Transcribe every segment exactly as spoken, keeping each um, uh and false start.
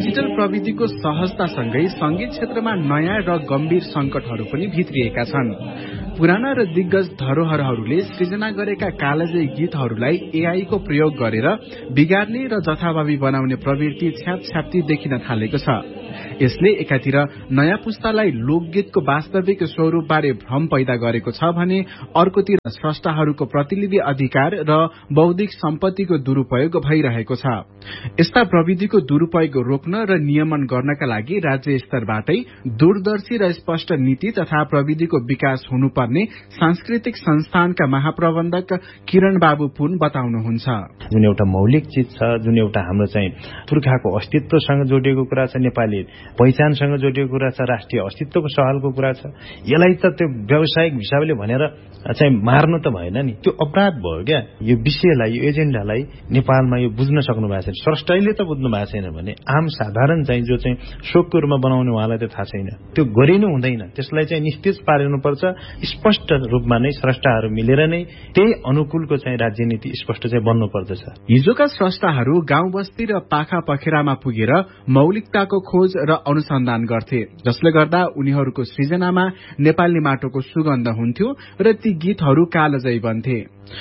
Digital प्रविधिको सहजतासँगै संगीत क्षेत्रमा नयाँ र गम्भीर संकटहरू पनि भित्रिएका छन्। पुराना र दिग्गज धरोहरहरूले सृजना गरेका कालजयी गीतहरूलाई एआई को प्रयोग गरेर बिगार्ने र जथाभावी बनाउने प्रवृत्ति छ्यापछ्याप्ती देखिन थालेको छ। यसले एकातिर नयाँ पुस्तालाई लोकगीतको वास्तविक स्वरूपबारे भ्रम पैदा गरेको छ भने अर्कोतिर स्रष्टाहरूको प्रतिलिपि अधिकार र बौद्धिक सम्पत्तिको दुरूपयोग भइरहेको छ। यस्ता प्रविधिको दुरूपयोग रोक्न र नियमन गर्नका लागि राज्य स्तरबाटै दूरदर्शी र स्पष्ट नीति तथा प्रविधिको विकास हुनुपर्ने सांस्कृतिक संस्थानका महाप्रबन्धक किरण बाबु पुन बताउनुहुन्छ। जुन एउटा मौलिक चीज छ, जुन एउटा हाम्रो चाहिँ पुर्खाको अस्तित्वसँग जोडिएको कुरा छ, नेपाली पहिचानसँग जोडिएको कुरा छ, राष्ट्रिय अस्तित्वको सवालको कुरा छ, यसलाई त त्यो व्यावसायिक हिसाबले भनेर चाहिँ मार्नु त भएन नि, त्यो अपराध भयो क्या। यो विषयलाई, यो एजेन्डालाई नेपालमा यो बुझ्न सक्नु भएको छैन, स्रष्टाले त बुझ्नु भएको छैन भने आम साधारण चाहिँ जो चाहिँ शोकको रूपमा बनाउने उहाँलाई त थाहा छैन, त्यो गरिनु हुँदैन। त्यसलाई चाहिँ निस्तेज पारिनुपर्छ। स्पष्ट रूपमा नै स्रष्टाहरू मिलेर नै त्यही अनुकूलको चाहिँ राज्यनीति स्पष्ट चाहिँ बन्नु पर्दछ। हिजोका स्रष्टाहरू गाउँ बस्ती र पाखा पखेरामा पुगेर मौलिकताको खोज र अनुसन्धान गर्थे, जसले गर्दा उनीहरूको सृजनामा नेपाली माटोको सुगन्ध हुन्थ्यो र ती गीतहरू कालजयी बन्थे।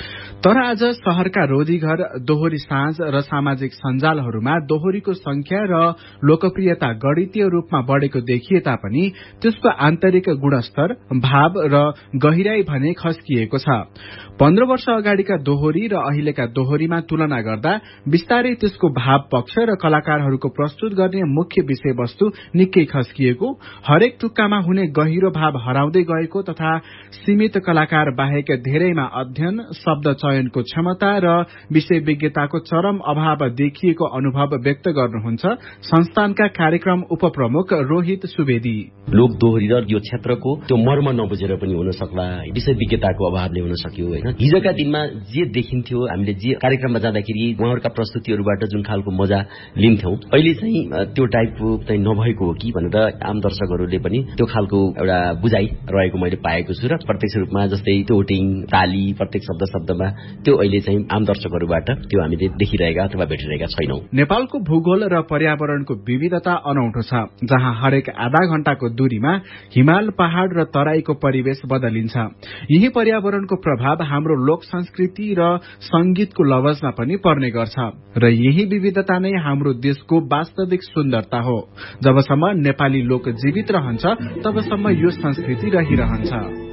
तर आज शहरका रोधीघर, दोहोरी साँझ र सामाजिक सञ्जालहरूमा दोहोरीको संख्या र लोकप्रियता गणितीय रूपमा बढ़ेको देखिए तापनि त्यसको आन्तरिक गुणस्तर, भाव र गहिराई भने खस्किएको छ। पन्ध्र वर्ष अगाडिका दोहोरी र अहिलेका दोहोरीमा तुलना गर्दा बिस्तारै त्यसको भाव पक्ष र कलाकारहरूको प्रस्तुत गर्ने मुख्य विषयवस्तु निकै खस्किएको, हरेक टुक्कामा हुने गहिरो भाव हराउँदै गएको तथा सीमित कलाकार बाहेक धेरैमा अध्ययन, शब्द चयनको क्षमता र विषय विज्ञताको चरम अभाव देखिएको अनुभव व्यक्त गर्नुहुन्छ संस्थानका कार्यक्रम उपप्रमुख रोहित सुवेदी। लोक दोहोरी र यो क्षेत्रको त्यो मर्म नबुझेर पनि हुन सक्ला, विषय विज्ञताको अभावले हुन सक्यो होइन। हिजोका दिनमा जे देखिन्थ्यो, हामीले जे कार्यक्रममा जाँदाखेरि उहाँहरूका प्रस्तुतिहरूबाट जुन खालको मजा लिन्थ्यौं, अहिले चाहिँ त्यो टाइपको चाहिँ नभएको हो कि भनेर आम दर्शकहरूले पनि त्यो खालको एउटा बुझाइ रहेको मैले पाएको छु र प्रत्यक्ष रूपमा जस्तै टोटिङ, ताली, प्रत्येक शब्द शब्दमा त्यो अहिले चाहिँ आम दर्शकहरूबाट त्यो हामीले देखिरहेका अथवा भेटिरहेका छैनौं। नेपालको भूगोल र पर्यावरणको विविधता अनौठो छ, जहाँ हरेक आधा घण्टाको दूरीमा हिमाल, पहाड़ र तराईको परिवेश बदलिन्छ। यही पर्यावरणको प्रभाव हाम्रो लोक संस्कृति र संगीतको लवजमा पनि पर्ने गर्छ र यही विविधता नै हाम्रो देशको वास्तविक सुन्दरता हो। जबसम्म नेपाली लोक जीवित रहन्छ तबसम्म यो संस्कृति रहिरहन्छ।